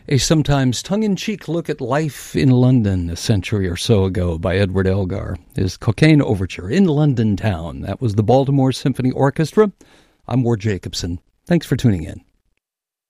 A sometimes tongue-in-cheek look at life in London a century or so ago by Edward Elgar. His Cocaine Overture, In London Town. That was the Baltimore Symphony Orchestra. I'm Ward Jacobson. Thanks for tuning in.